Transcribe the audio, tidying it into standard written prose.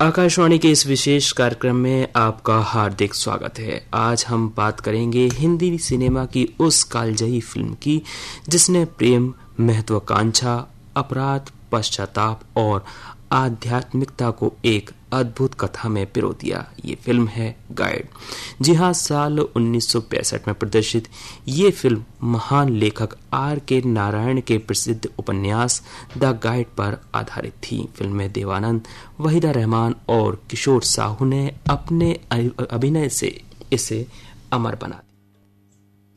आकाशवाणी के इस विशेष कार्यक्रम में आपका हार्दिक स्वागत है। आज हम बात करेंगे हिंदी सिनेमा की उस कालजयी फिल्म की जिसने प्रेम, महत्वाकांक्षा, अपराध, पश्चाताप और आध्यात्मिकता को एक अद्भुत कथा में पिरो दिया। ये फिल्म है गाइड। जी हाँ, साल 1965 में प्रदर्शित ये फिल्म महान लेखक R.K. नारायण के प्रसिद्ध उपन्यास द गाइड पर आधारित थी। फिल्म में देवानंद, वहीदा रहमान और किशोर साहू ने अपने अभिनय से इसे अमर बना दिया।